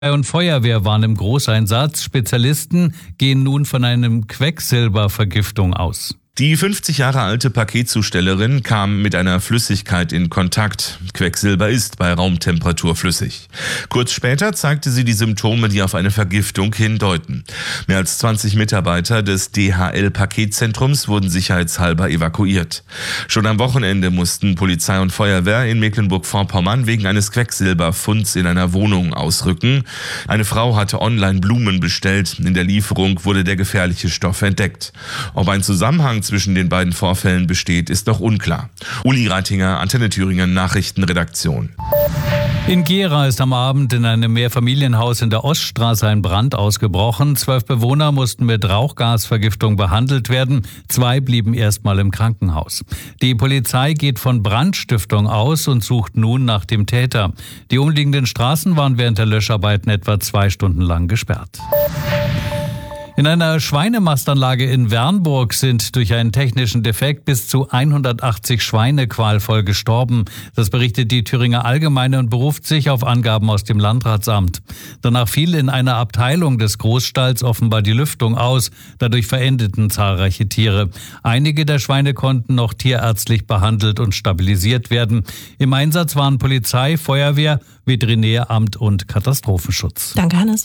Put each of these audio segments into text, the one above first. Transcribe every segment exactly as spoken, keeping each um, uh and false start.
und Feuerwehr waren im Großeinsatz. Spezialisten gehen nun von einem Quecksilbervergiftung aus. Die fünfzig Jahre alte Paketzustellerin kam mit einer Flüssigkeit in Kontakt. Quecksilber ist bei Raumtemperatur flüssig. Kurz später zeigte sie die Symptome, die auf eine Vergiftung hindeuten. Mehr als zwanzig Mitarbeiter des D H L-Paketzentrums wurden sicherheitshalber evakuiert. Schon am Wochenende mussten Polizei und Feuerwehr in Mecklenburg-Vorpommern wegen eines Quecksilberfunds in einer Wohnung ausrücken. Eine Frau hatte online Blumen bestellt. In der Lieferung wurde der gefährliche Stoff entdeckt. Ob ein Zusammenhang zwischen den beiden Vorfällen besteht, ist noch unklar. Uli Reitinger, Antenne Thüringen Nachrichtenredaktion. In Gera ist am Abend in einem Mehrfamilienhaus in der Oststraße ein Brand ausgebrochen. Zwölf Bewohner mussten mit Rauchgasvergiftung behandelt werden. Zwei blieben erstmal im Krankenhaus. Die Polizei geht von Brandstiftung aus und sucht nun nach dem Täter. Die umliegenden Straßen waren während der Löscharbeiten etwa zwei Stunden lang gesperrt. In einer Schweinemastanlage in Wernburg sind durch einen technischen Defekt bis zu hundertachtzig Schweine qualvoll gestorben. Das berichtet die Thüringer Allgemeine und beruft sich auf Angaben aus dem Landratsamt. Danach fiel in einer Abteilung des Großstalls offenbar die Lüftung aus. Dadurch verendeten zahlreiche Tiere. Einige der Schweine konnten noch tierärztlich behandelt und stabilisiert werden. Im Einsatz waren Polizei, Feuerwehr, Veterinäramt und Katastrophenschutz. Danke, Hannes.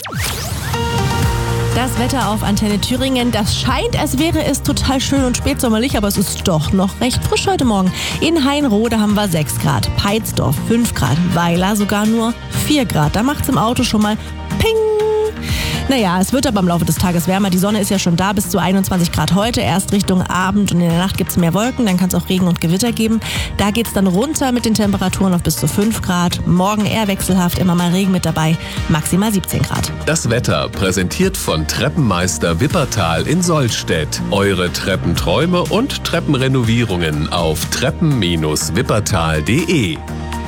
Das Wetter auf Antenne Thüringen, das scheint, als wäre es total schön und spätsommerlich, aber es ist doch noch recht frisch heute Morgen. In Hainrode haben wir sechs Grad, Peitsdorf fünf Grad, Weiler sogar nur vier Grad. Da macht's im Auto schon mal Ping. Naja, es wird aber im Laufe des Tages wärmer. Die Sonne ist ja schon da, bis zu einundzwanzig Grad heute. Erst Richtung Abend und in der Nacht gibt es mehr Wolken. Dann kann es auch Regen und Gewitter geben. Da geht es dann runter mit den Temperaturen auf bis zu fünf Grad. Morgen eher wechselhaft, immer mal Regen mit dabei. Maximal siebzehn Grad. Das Wetter präsentiert von Treppenmeister Wippertal in Sollstedt. Eure Treppenträume und Treppenrenovierungen auf treppen Bindestrich wippertal punkt de.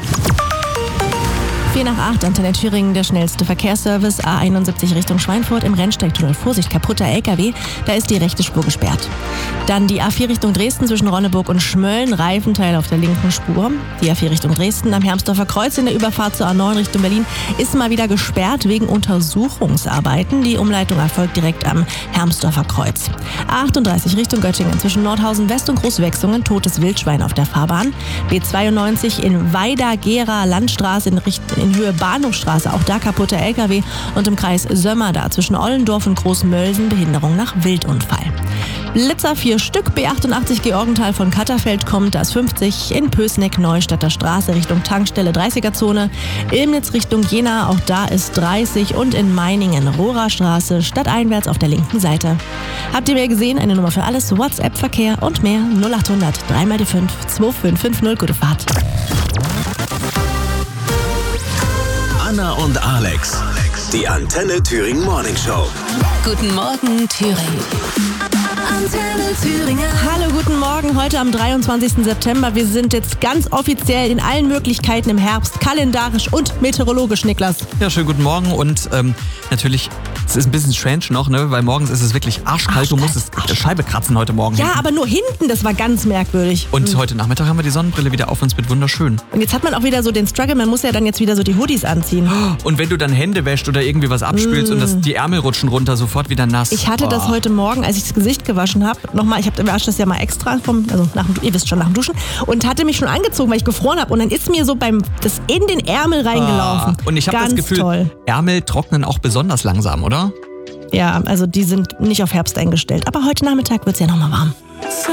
vier nach acht, Antenne Thüringen, der schnellste Verkehrsservice, A einundsiebzig Richtung Schweinfurt im Rennsteigtunnel. Vorsicht, kaputter L K W, da ist die rechte Spur gesperrt. Dann die A vier Richtung Dresden zwischen Ronneburg und Schmölln, Reifenteil auf der linken Spur. Die A vier Richtung Dresden am Hermsdorfer Kreuz in der Überfahrt zur A neun Richtung Berlin ist mal wieder gesperrt wegen Untersuchungsarbeiten. Die Umleitung erfolgt direkt am Hermsdorfer Kreuz. A achtunddreißig Richtung Göttingen zwischen Nordhausen West und Großwechsungen, totes Wildschwein auf der Fahrbahn. B zweiundneunzig in Weida-Gera Landstraße in Richtung in Höhe Bahnhofstraße, auch da kaputter L K W und im Kreis Sömmer da zwischen Ollendorf und Großmölsen Behinderung nach Wildunfall. Blitzer vier Stück, B achtundachtzig Georgenthal von Katterfeld kommt, da ist fünfzig, in Pößneck Neustadter Straße Richtung Tankstelle dreißiger-Zone, Ilmnitz Richtung Jena, auch da ist dreißig und in Meiningen Rohrer Straße stadteinwärts auf der linken Seite. Habt ihr mehr gesehen? Eine Nummer für alles, WhatsApp-Verkehr und mehr null achthundert drei mal die fünf zwei fünf fünf null. Gute Fahrt. Anna und Alex, die Antenne Thüringen Morning Show. Guten Morgen, Thüringen. Antenne Thüringen. Hallo, guten Morgen. Heute am dreiundzwanzigsten September. Wir sind jetzt ganz offiziell in allen Möglichkeiten im Herbst, kalendarisch und meteorologisch, Niklas. Ja, schönen guten Morgen und ähm, natürlich, es ist ein bisschen strange noch, ne, weil morgens ist es wirklich arschkalt. Arschkalt. Du musstest Arsch. Scheibe kratzen heute Morgen. Ja, hinten. aber nur hinten, das war ganz merkwürdig. Und mhm. heute Nachmittag haben wir die Sonnenbrille wieder auf uns mit wunderschön. Und jetzt hat man auch wieder so den Struggle, man muss ja dann jetzt wieder so die Hoodies anziehen. Und wenn du dann Hände wäschst oder irgendwie was abspülst mm. und das, die Ärmel rutschen runter, sofort wieder nass. Ich hatte oh. das heute Morgen, als ich das Gesicht gewaschen habe, nochmal, ich habe wasche das ja mal extra, vom, also nach dem, ihr wisst schon, nach dem Duschen, und hatte mich schon angezogen, weil ich gefroren habe und dann ist mir so beim das in den Ärmel reingelaufen. Ah. Und ich habe das Gefühl, toll. Ärmel trocknen auch besonders langsam, oder? Ja, also die sind nicht auf Herbst eingestellt. Aber heute Nachmittag wird es ja nochmal warm.